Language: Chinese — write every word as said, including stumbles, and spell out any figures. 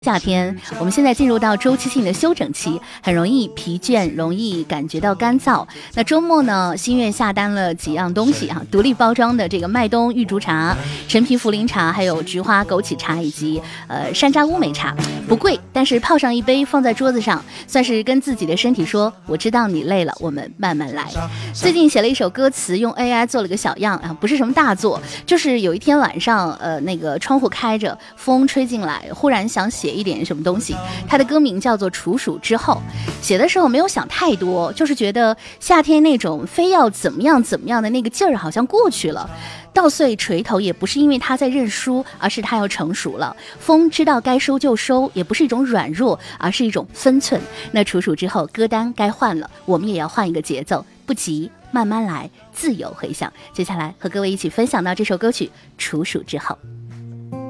夏天，我们现在进入到周期性的休整期，很容易疲倦，容易感觉到干燥。那周末呢，心月下单了几样东西啊，独立包装的这个麦冬玉竹茶、陈皮茯苓茶，还有菊花枸杞茶以及呃山楂乌梅茶，不贵，但是泡上一杯放在桌子上，算是跟自己的身体说，我知道你累了，我们慢慢来。最近写了一首歌词，用 A I 做了个小样啊，不是什么大作，就是有一天晚上，呃，那个窗户开着，风吹进来，忽然想写一点什么东西。它的歌名叫做《处暑之后》，写的时候没有想太多，就是觉得夏天那种非要怎么样怎么样的那个劲儿好像过去了。稻穗垂头也不是因为它在认输，而是它要成熟了。风知道该收就收，也不是一种软弱，而是一种分寸。那处暑之后，歌单该换了，我们也要换一个节奏，不急，慢慢来，自由回响。接下来和各位一起分享到这首歌曲《处暑之后》。